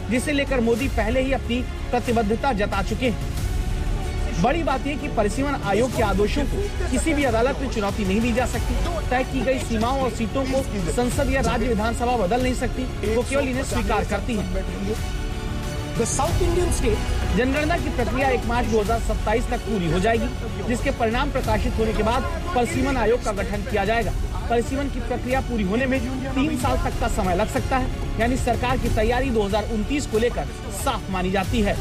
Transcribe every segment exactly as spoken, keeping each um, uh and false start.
जिसे लेकर मोदी पहले ही अपनी प्रतिबद्धता जता चुके हैं। बड़ी बात यह कि परिसीमन आयोग के आदेशों को किसी भी अदालत में चुनौती नहीं दी जा सकती। तय की गई सीमाओं और सीटों को संसद या राज्य विधानसभा बदल नहीं सकती, वो केवल इन्हें स्वीकार करती है। साउथ इंडियन स्टेट जनगणना की प्रक्रिया एक मार्च दो हजार सत्ताईस तक पूरी हो जाएगी, जिसके परिणाम प्रकाशित होने के बाद परिसीमन आयोग का गठन किया जाएगा। परिसीमन की प्रक्रिया पूरी होने में तीन साल तक का समय लग सकता है, यानी सरकार की तैयारी दो हजार उनतीस को लेकर साफ मानी जाती है।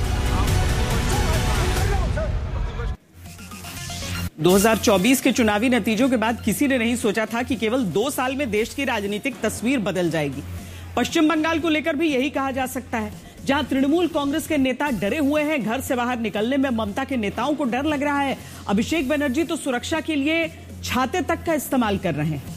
दो हज़ार चौबीस के चुनावी नतीजों के बाद किसी ने नहीं सोचा था कि केवल दो साल में देश की राजनीतिक तस्वीर बदल जाएगी। पश्चिम बंगाल को लेकर भी यही कहा जा सकता है, जहां तृणमूल कांग्रेस के नेता डरे हुए हैं। घर से बाहर निकलने में ममता के नेताओं को डर लग रहा है। अभिषेक बनर्जी तो सुरक्षा के लिए छाते तक का इस्तेमाल कर रहे हैं।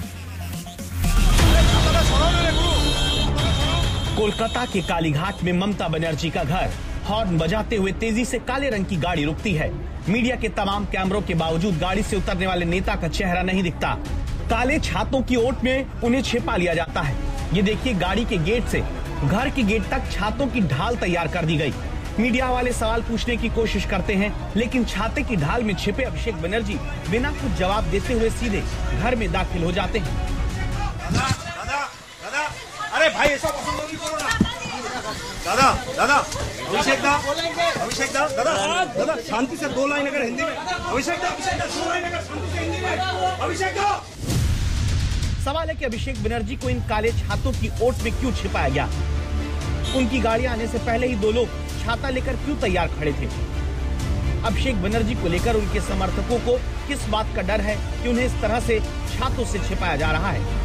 कोलकाता के कालीघाट में ममता बनर्जी का घर। हॉर्न बजाते हुए तेजी से काले रंग की गाड़ी रुकती है। मीडिया के तमाम कैमरों के बावजूद गाड़ी से उतरने वाले नेता का चेहरा नहीं दिखता। काले छातों की ओट में उन्हें छिपा लिया जाता है। ये देखिए, गाड़ी के गेट से घर के गेट तक छातों की ढाल तैयार कर दी गई। मीडिया वाले सवाल पूछने की कोशिश करते हैं, लेकिन छाते की ढाल में छिपे अभिषेक बनर्जी बिना कुछ जवाब देते हुए सीधे घर में दाखिल हो जाते हैं। दादा, दादा, दादा, अरे भाई ऐसा पसंद नहीं करो ना। दादा, दादा, अभिषेक दा, अभिषेक दा, दादा, दादा, शांति से दो लाइन अगर हिंदी में, अभिषेक दा, अभिषेक दा, दो लाइन अगर शांति से हिंदी में, अभिषेक दा। सवाल है कि अभिषेक बनर्जी को इन काले छातों की ओट में क्यों छिपाया गया? उनकी गाड़ी आने से पहले ही दो लोग छाता लेकर क्यों तैयार खड़े थे? अभिषेक बनर्जी को लेकर उनके समर्थकों को किस बात का डर है कि उन्हें इस तरह से छातों से छिपाया जा रहा है?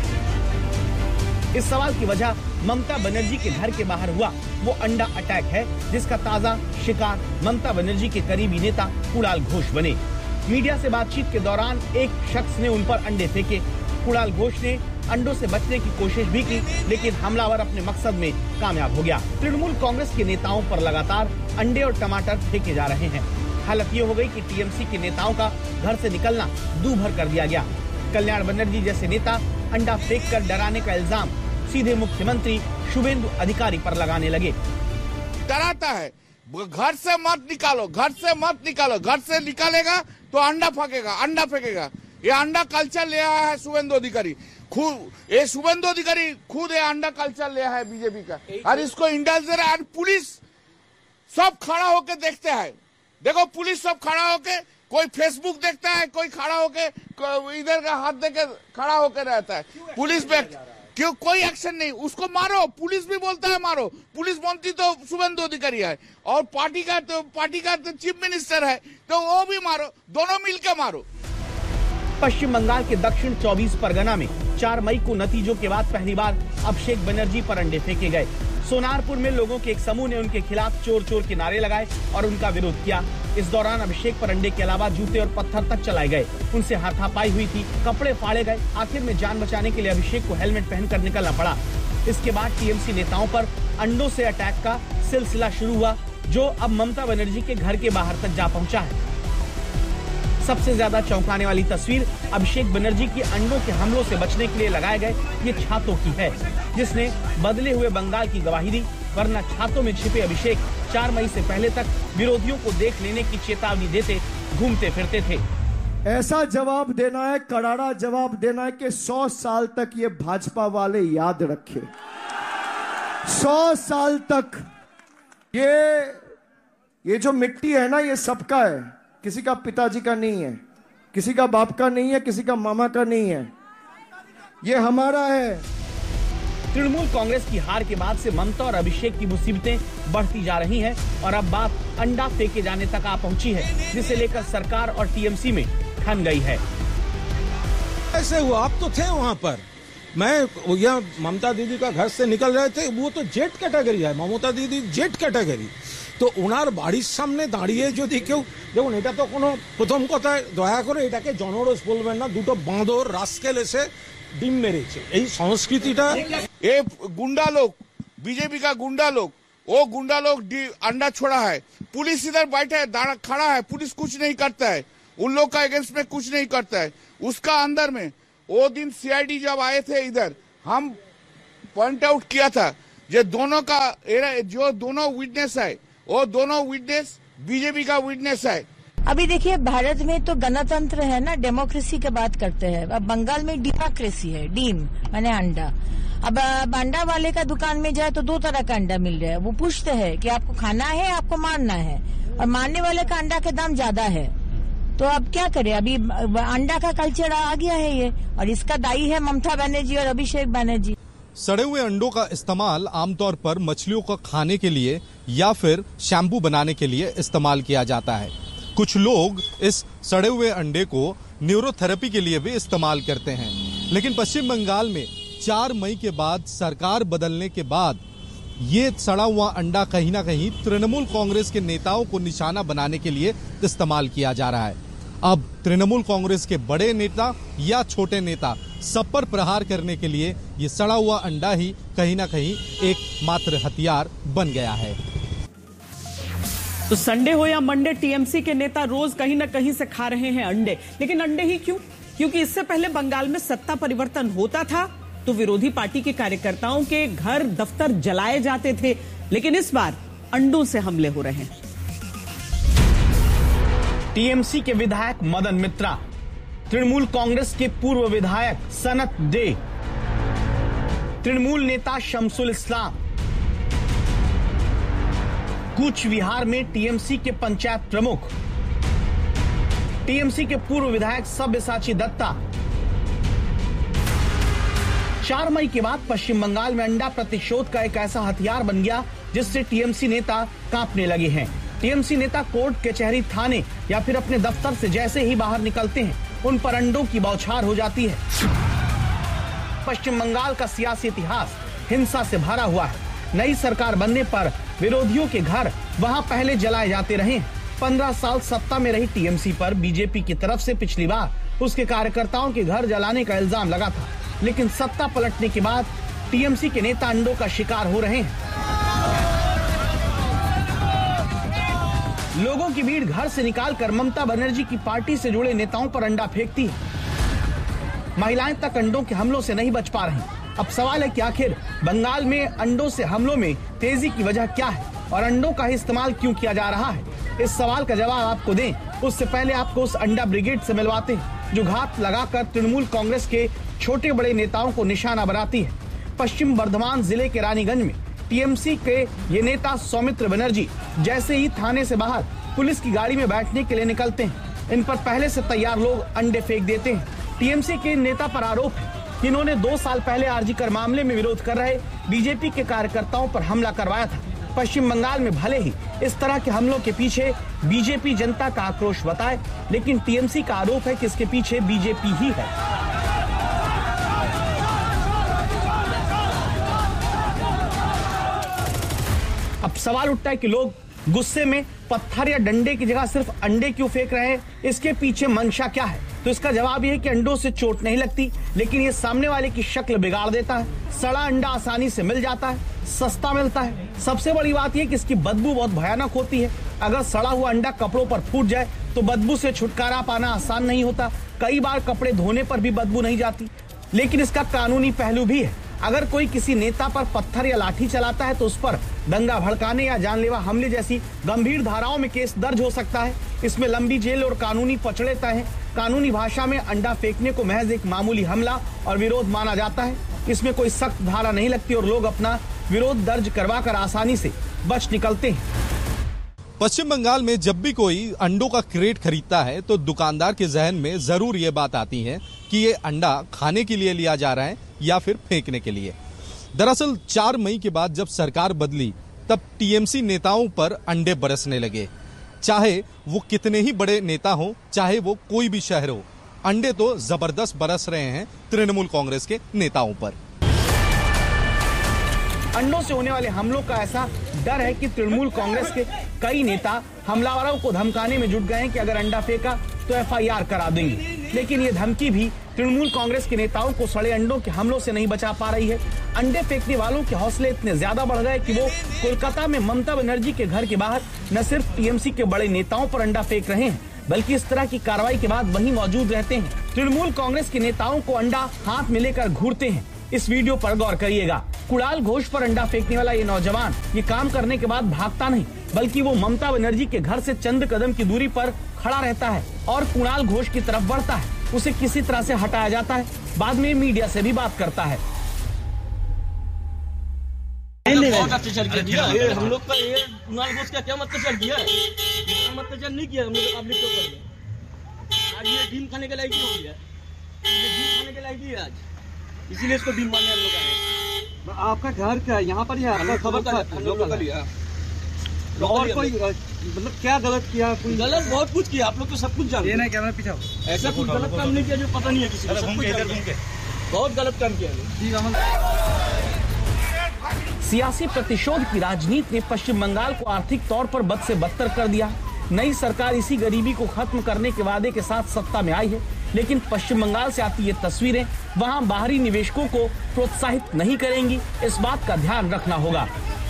इस सवाल की वजह ममता बनर्जी के घर के बाहर हुआ वो अंडा अटैक है, जिसका ताजा शिकार ममता बनर्जी के करीबी नेता कुणाल घोष बने। मीडिया से बातचीत के दौरान एक शख्स ने उन पर अंडे फेंके। कुणाल घोष ने अंडों से बचने की कोशिश भी की, लेकिन हमलावर अपने मकसद में कामयाब हो गया। तृणमूल कांग्रेस के नेताओं पर लगातार अंडे और टमाटर फेंके जा रहे हैं। हालत ये हो गई कि टीएमसी के नेताओं का घर से निकलना दूभर कर दिया गया। कल्याण बनर्जी जैसे नेता अंडा फेंक कर डराने का इल्जाम सीधे मुख्यमंत्री शुभेंदु अधिकारी पर लगाने लगे। डराता है, घर से मत निकालो, घर से मत निकालो, घर से निकालेगा तो अंडा फेंकेगा, अंडा फेंकेगा। ये अंडा कल्चर ले आया है शुभेंदु अधिकारी खुद। ये शुभेंदु अधिकारी खुद ये अंडा कल्चर ले आया है बीजेपी का, और इसको इंडल्ज दे रहा है। पुलिस सब खड़ा होके देखते हैं। देखो, पुलिस सब खड़ा होके, कोई फेसबुक देखता है, कोई खड़ा होके इधर का हाथ देके खड़ा होके रहता है। पुलिस पे क्यों कोई एक्शन नहीं? उसको मारो। पुलिस भी बोलता है मारो। पुलिस मंत्री तो शुभेंदु अधिकारी है, और पार्टी का तो पार्टी का तो चीफ मिनिस्टर है, तो वो भी मारो, दोनों मिलकर मारो। पश्चिम बंगाल के दक्षिण चौबीस परगना में चार मई को नतीजों के बाद पहली बार अभिषेक बनर्जी पर अंडे फेंके गए। सोनारपुर में लोगों के एक समूह ने उनके खिलाफ चोर चोर के नारे लगाए और उनका विरोध किया। इस दौरान अभिषेक पर अंडे के अलावा जूते और पत्थर तक चलाए गए। उनसे हाथापाई हुई थी, कपड़े फाड़े गए। आखिर में जान बचाने के लिए अभिषेक को हेलमेट पहनकर निकलना पड़ा। इसके बाद टीएमसी नेताओं पर अंडों से अटैक का सिलसिला शुरू हुआ, जो अब ममता बनर्जी के घर के बाहर तक जा पहुंचा है। सबसे ज्यादा चौंकाने वाली तस्वीर अभिषेक बनर्जी की अंडों के हमलों से बचने के लिए लगाए गए ये छातों की है, जिसने बदले हुए बंगाल की गवाही दी। वरना छातों में छिपे अभिषेक चार मई से पहले तक विरोधियों को देख लेने की चेतावनी देते घूमते फिरते थे। ऐसा जवाब देना है, करारा जवाब देना है कि सौ साल तक ये भाजपा वाले याद रखे। सौ साल तक ये ये जो मिट्टी है ना, ये सबका है, किसी का पिताजी का नहीं है, किसी का बाप का नहीं है, किसी का मामा का नहीं है, ये हमारा है। तृणमूल कांग्रेस की हार के बाद से ममता और अभिषेक की मुसीबतें बढ़ती जा रही हैं और अब बात अंडा फेंके जाने तक आ पहुंची है, जिसे लेकर सरकार और टीएमसी में ठन गई है। ऐसे हुआ, आप तो थे वहां पर। मैं यहाँ ममता दीदी का घर से निकल रहे थे, वो तो जेट कैटेगरी है, ममता दीदी जेट कैटेगरी। তো ওনার বাড়ির সামনে দাঁড়িয়ে যদি কেউ, দেখুন এটা তো কোনো প্রথম কথা, দয়া করে এটাকে জনরোষ বলবেন না। দুটো বাঁদর রাস্কেল এসে ডিম মেরেছে, এই সংস্কৃতিটা। ये गुंडा लोग, बीजेपी का गुंडा लोग, वो गुंडा लोग अंडा छोड़ा है। पुलिस इधर बैठे है, दाड़ा खड़ा है, पुलिस कुछ नहीं करता है, उन लोग का अगेंस्ट में कुछ नहीं करता है। उसका अंदर में वो दिन सीआईडी जब आए थे इधर, हम पॉइंट आउट किया था, ये दोनों का जो दोनों विटनेस है वो दोनों विटनेस बीजेपी का विटनेस है। अभी देखिए भारत में तो गणतंत्र है ना, डेमोक्रेसी की बात करते हैं। अब बंगाल में डेमोक्रेसी है, डीम माने अंडा। अब अंडा वाले का दुकान में जाए तो दो तरह का अंडा मिल रहा है। वो पूछते हैं कि आपको खाना है, आपको मारना है, और मारने वाले का अंडा के दाम ज्यादा है। तो अब क्या करें, अभी अंडा का कल्चर आ गया है ये, और इसका दायी है ममता बनर्जी और अभिषेक बनर्जी। सड़े हुए अंडों का इस्तेमाल आमतौर पर मछलियों को खाने के लिए या फिर शैम्पू बनाने के लिए इस्तेमाल किया जाता है। कुछ लोग इस सड़े हुए अंडे को न्यूरोथेरेपी के लिए भी इस्तेमाल करते हैं। लेकिन पश्चिम बंगाल में चार मई के बाद सरकार बदलने के बाद ये सड़ा हुआ अंडा कहीं ना कहीं तृणमूल कांग्रेस के नेताओं को निशाना बनाने के लिए इस्तेमाल किया जा रहा है। अब तृणमूल कांग्रेस के बड़े नेता या छोटे नेता सब पर प्रहार करने के लिए ये सड़ा हुआ अंडा ही कहीं ना कहीं एक मात्र हथियार बन गया है। तो संडे हो या मंडे, टीएमसी के नेता रोज कहीं ना कहीं से खा रहे हैं अंडे। लेकिन अंडे ही क्यों? क्योंकि इससे पहले बंगाल में सत्ता परिवर्तन होता था तो विरोधी पार्टी के कार्यकर्ताओं के घर दफ्तर जलाए जाते थे, लेकिन इस बार अंडों से हमले हो रहे हैं। टीएमसी के विधायक मदन मित्रा, तृणमूल कांग्रेस के पूर्व विधायक सनत डे, तृणमूल नेता शमसुल इस्लाम, कूच बिहार में टीएमसी के पंचायत प्रमुख, टीएमसी के पूर्व विधायक सब्यसाची दत्ता। चार मई के बाद पश्चिम बंगाल में अंडा प्रतिशोध का एक ऐसा हथियार बन गया जिससे टीएमसी नेता कांपने लगे हैं। टीएमसी नेता कोर्ट, कचहरी, थाने या फिर अपने दफ्तर से जैसे ही बाहर निकलते हैं उन पर अंडों की बौछार हो जाती है। पश्चिम बंगाल का सियासी इतिहास हिंसा से भरा हुआ है। नई सरकार बनने पर विरोधियों के घर वहां पहले जलाए जाते रहे। पंद्रह साल सत्ता में रही टीएमसी पर बीजेपी की तरफ से पिछली बार उसके कार्यकर्ताओं के घर जलाने का इल्जाम लगा था, लेकिन सत्ता पलटने के बाद टीएमसी के नेता अंडों का शिकार हो रहे हैं। लोगों की भीड़ घर से निकालकर ममता बनर्जी की पार्टी से जुड़े नेताओं पर अंडा फेंकती है। महिलाएं तक अंडों के हमलों से नहीं बच पा रही। अब सवाल है कि आखिर बंगाल में अंडों से हमलों में तेजी की वजह क्या है और अंडों का इस्तेमाल क्यों किया जा रहा है? इस सवाल का जवाब आपको दें उससे पहले आपको उस अंडा ब्रिगेड से मिलवाते हैं जो घात लगाकर तृणमूल कांग्रेस के छोटे बड़े नेताओं को निशाना बनाती है। पश्चिम बर्धमान जिले के रानीगंज में टीएमसी के ये नेता सौमित्र बनर्जी जैसे ही थाने से बाहर पुलिस की गाड़ी में बैठने के लिए निकलते हैं, इन पर पहले से तैयार लोग अंडे फेंक देते हैं। टीएमसी के नेता पर आरोप है कि इन्होंने दो साल पहले आरजी कर मामले में विरोध कर रहे बीजेपी के कार्यकर्ताओं पर हमला करवाया था। पश्चिम बंगाल में भले ही इस तरह के हमलों के पीछे बीजेपी जनता का आक्रोश बताए, लेकिन टीएमसी का आरोप है कि इसके पीछे बीजेपी ही है। अब सवाल उठता है कि लोग गुस्से में पत्थर या डंडे की जगह सिर्फ अंडे क्यों फेंक रहे हैं? इसके पीछे मंशा क्या है? तो इसका जवाब यह है कि अंडों से चोट नहीं लगती, लेकिन ये सामने वाले की शक्ल बिगाड़ देता है। सड़ा अंडा आसानी से मिल जाता है, सस्ता मिलता है। सबसे बड़ी बात यह कि इसकी बदबू बहुत भयानक होती है। अगर सड़ा हुआ अंडा कपड़ों पर फूट जाए तो बदबू से छुटकारा पाना आसान नहीं होता। कई बार कपड़े धोने पर भी बदबू नहीं जाती। लेकिन इसका कानूनी पहलू भी है। अगर कोई किसी नेता पर पत्थर या लाठी चलाता है तो उस पर दंगा भड़काने या जानलेवा हमले जैसी गंभीर धाराओं में केस दर्ज हो सकता है। इसमें लंबी जेल और कानूनी पचड़े तय हैं। कानूनी भाषा में अंडा फेंकने को महज एक मामूली हमला और विरोध माना जाता है। इसमें कोई सख्त धारा नहीं लगती और लोग अपना विरोध दर्ज करवाकर आसानी से बच निकलते हैं। पश्चिम बंगाल में जब भी कोई अंडों का क्रेट खरीदता है तो दुकानदार के जहन में जरूर ये बात आती है कि ये अंडा खाने के लिए लिया जा रहा है या फिर फेंकने के लिए। दरअसल चार मई के बाद जब सरकार बदली तब टीएमसी नेताओं पर अंडे बरसने लगे। चाहे वो कितने ही बड़े नेता हो, चाहे वो कोई भी शहर हो, अंडे तो जबरदस्त बरस रहे हैं तृणमूल कांग्रेस के नेताओं पर। अंडों से होने वाले हमलों का ऐसा डर है कि तृणमूल कांग्रेस के कई नेता हमलावरों को धमकाने में जुट गए हैं कि अगर अंडा फेंका तो एफआईआर करा देंगे। लेकिन ये धमकी भी तृणमूल कांग्रेस के नेताओं को सड़े अंडों के हमलों से नहीं बचा पा रही है। अंडे फेंकने वालों के हौसले इतने ज्यादा बढ़ गए कि वो कोलकाता में ममता बनर्जी के घर के बाहर न सिर्फ टीएमसी के बड़े नेताओं पर अंडा फेंक रहे हैं, बल्कि इस तरह की कार्रवाई के बाद वहीं मौजूद रहते हैं। तृणमूल कांग्रेस के नेताओं को अंडा हाथ में लेकर घूरते हैं। इस वीडियो पर गौर करिएगा कुणाल घोष पर अंडा फेंकने वाला ये नौजवान ये काम करने के बाद भागता नहीं, बल्कि वो ममता बनर्जी के घर से चंद कदम की दूरी पर खड़ा रहता है और कुणाल घोष की तरफ बढ़ता है। उसे किसी तरह से हटाया जाता है, बाद में मीडिया से भी बात करता है। बहुत अत्याचार किया है हम लोग का, ये कुणाल घोष का क्या अत्याचार किया है? अत्याचार नहीं किया हम लोग पब्लिक के ऊपर। आज ये डीम खाने के लायक ही हो गया, ये डीम खाने के लायक ही है आज, इसीलिए इसको डीम मारने हम लोग आए। आपका घर क्या है यहाँ पर? यहाँ खबर का हम लोग का लिया और कोई मतलब क्या गलत किया? कोई गलत बहुत कुछ किया, आप लोग तो सब कुछ जानते हैं। कैमरा पीछा ऐसा कुछ गलत काम नहीं किया जो पता नहीं है किसी को, सब कुछ जानते हैं। बहुत गलत काम किया। सियासी प्रतिशोध की राजनीति ने पश्चिम बंगाल को आर्थिक तौर पर बद से बदतर कर दिया। नई सरकार इसी गरीबी को खत्म करने के वादे के साथ सत्ता में आई है, लेकिन पश्चिम बंगाल से आती ये तस्वीरें वहां बाहरी निवेशकों को प्रोत्साहित नहीं करेंगी। इस बात का ध्यान रखना होगा।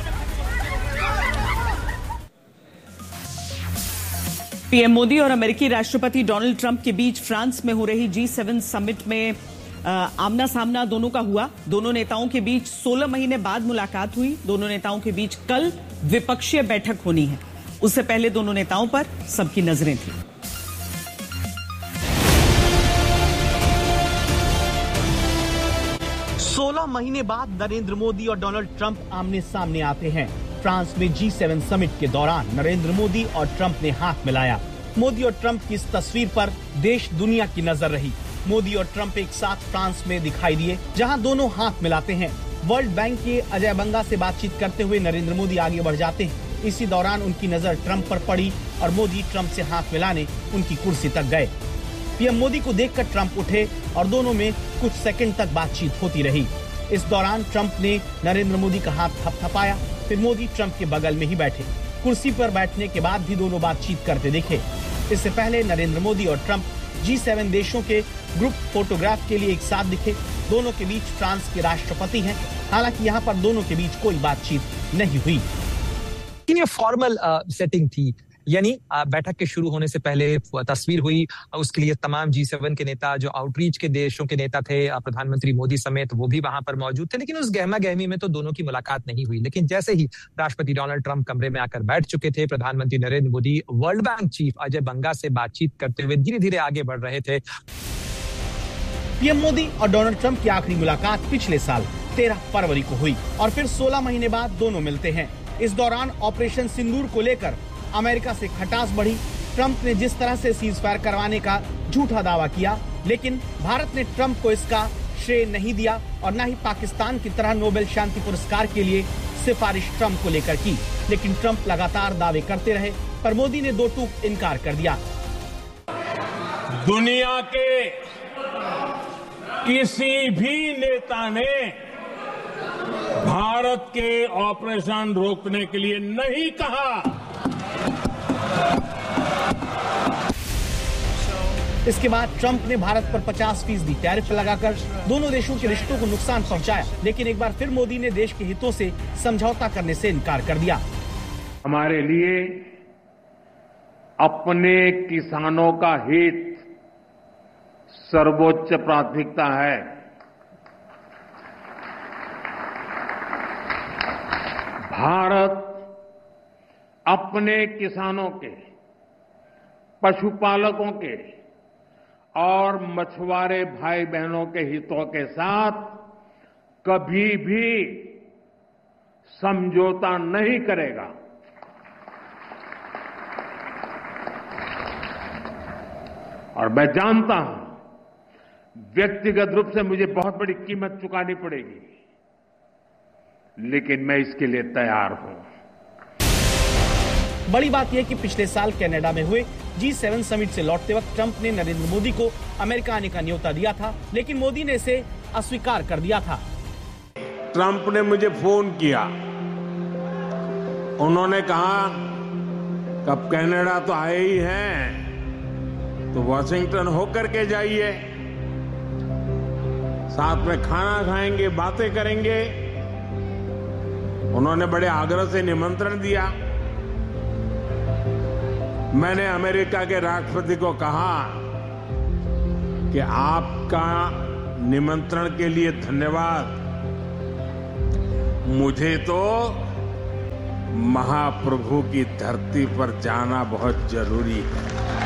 पीएम मोदी और अमेरिकी राष्ट्रपति डोनाल्ड ट्रंप के बीच फ्रांस में हो रही जी सेवन समिट में आमना सामना दोनों का हुआ। दोनों नेताओं के बीच सोलह महीने बाद मुलाकात हुई। दोनों नेताओं के बीच कल द्विपक्षीय बैठक होनी है। उससे पहले दोनों नेताओं पर सबकी नजरें थी। सोलह महीने बाद नरेंद्र मोदी और डोनाल्ड ट्रंप आमने सामने आते हैं। फ्रांस में जी सेवन समिट के दौरान नरेंद्र मोदी और ट्रंप ने हाथ मिलाया। मोदी और ट्रंप की इस तस्वीर पर देश दुनिया की नजर रही। मोदी और ट्रंप एक साथ फ्रांस में दिखाई दिए, जहां दोनों हाथ मिलाते हैं। वर्ल्ड बैंक के अजय बंगा से बातचीत करते हुए नरेंद्र मोदी आगे बढ़ जाते हैं। इसी दौरान उनकी नजर ट्रंप पर पड़ी और मोदी ट्रंप से हाथ मिलाने उनकी कुर्सी तक गए। पीएम मोदी को देखकर ट्रंप उठे और दोनों में कुछ सेकंड तक बातचीत होती रही। इस दौरान ट्रंप ने नरेंद्र मोदी का हाथ थपथपाया, फिर मोदी ट्रंप के बगल में ही बैठे। कुर्सी पर बैठने के बाद भी दोनों बातचीत करते दिखे। इससे पहले नरेंद्र मोदी और ट्रंप जी सेवन देशों के ग्रुप फोटोग्राफ के लिए एक साथ दिखे। दोनों के बीच फ्रांस के राष्ट्रपति हैं। हालांकि यहाँ पर दोनों के बीच कोई बातचीत नहीं हुई। ये फॉर्मल सेटिंग थी, यानी बैठक के शुरू होने से पहले तस्वीर हुई। उसके लिए तमाम जी सेवन के नेता, जो आउटरीच के देशों के नेता थे, प्रधानमंत्री मोदी समेत, वो भी वहां पर मौजूद थे। लेकिन उस गहमा गहमी में तो दोनों की मुलाकात नहीं हुई। लेकिन जैसे ही राष्ट्रपति डोनाल्ड ट्रंप कमरे में आकर बैठ चुके थे, प्रधानमंत्री Narendra Modi world bank chief Ajay बंगा से बातचीत करते हुए धीरे धीरे आगे बढ़ रहे थे। पीएम मोदी और डोनाल्ड ट्रंप की आखिरी मुलाकात पिछले साल तेरह फरवरी को हुई और फिर सोलह महीने बाद दोनों मिलते हैं। इस दौरान ऑपरेशन सिंदूर को लेकर अमेरिका से खटास बढ़ी। ट्रंप ने जिस तरह से सीज फायर करवाने का झूठा दावा किया, लेकिन भारत ने ट्रंप को इसका श्रेय नहीं दिया और न ही पाकिस्तान की तरह नोबेल शांति पुरस्कार के लिए सिफारिश ट्रंप को लेकर की। लेकिन ट्रंप लगातार दावे करते रहे, पर मोदी ने दो टूक इनकार कर दिया। दुनिया के किसी भी नेता ने भारत के ऑपरेशन रोकने के लिए नहीं कहा। इसके बाद ट्रंप ने भारत पर पचास फीसदी टैरिफ लगाकर दोनों देशों के रिश्तों को नुकसान पहुंचाया। लेकिन एक बार फिर मोदी ने देश के हितों से समझौता करने से इनकार कर दिया। हमारे लिए अपने किसानों का हित सर्वोच्च प्राथमिकता है। भारत अपने किसानों के, पशुपालकों के और मछुआरे भाई बहनों के हितों के साथ कभी भी समझौता नहीं करेगा। और मैं जानता हूं व्यक्तिगत रूप से मुझे बहुत बड़ी कीमत चुकानी पड़ेगी, लेकिन मैं इसके लिए तैयार हूं। बड़ी बात यह कि पिछले साल कनाडा में हुए जी सेवन समिट से लौटते वक्त ट्रंप ने नरेंद्र मोदी को अमेरिका आने का न्योता दिया था, लेकिन मोदी ने इसे अस्वीकार कर दिया था। ट्रंप ने मुझे फोन किया, उन्होंने कहा कब कनाडा तो आए ही हैं तो वॉशिंगटन होकर के जाइए, साथ में खाना खाएंगे, बातें करेंगे। उन्होंने बड़े आग्रह से निमंत्रण दिया। मैंने अमेरिका के राष्ट्रपति को कहा कि आपका निमंत्रण के लिए धन्यवाद, मुझे तो महाप्रभु की धरती पर जाना बहुत जरूरी है।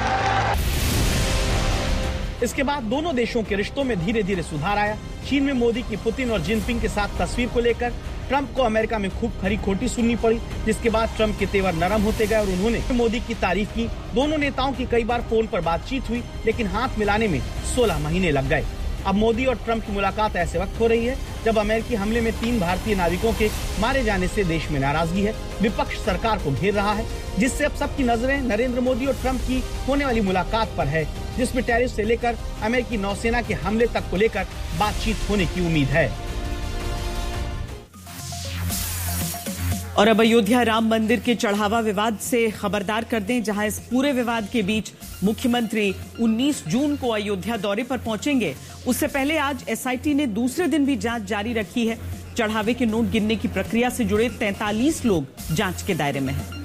इसके बाद दोनों देशों के रिश्तों में धीरे धीरे सुधार आया। चीन में मोदी की पुतिन और जिनपिंग के साथ तस्वीर को लेकर ट्रंप को अमेरिका में खूब खरी खोटी सुननी पड़ी, जिसके बाद ट्रंप के तेवर नरम होते गए और उन्होंने मोदी की तारीफ की। दोनों नेताओं की कई बार फोन पर बातचीत हुई, लेकिन हाथ मिलाने में सोलह महीने लग गए। अब मोदी और ट्रंप की मुलाकात ऐसे वक्त हो रही है जब अमेरिकी हमले में तीन भारतीय नाविकों के मारे जाने से देश में नाराजगी है। विपक्ष सरकार को घेर रहा है, जिससे अब सबकी नजरें नरेंद्र मोदी और ट्रंप की होने वाली मुलाकात पर है, जिसमें टैरिफ से लेकर अमेरिकी नौसेना के हमले तक को लेकर बातचीत होने की उम्मीद है। और अब अयोध्या राम मंदिर के चढ़ावा विवाद से खबरदार कर दें, जहां इस पूरे विवाद के बीच मुख्यमंत्री उन्नीस जून को अयोध्या दौरे पर पहुंचेंगे। उससे पहले आज एसआईटी ने दूसरे दिन भी जांच जारी रखी है। चढ़ावे के नोट गिनने की प्रक्रिया से जुड़े तैंतालीस लोग जांच के दायरे में हैं।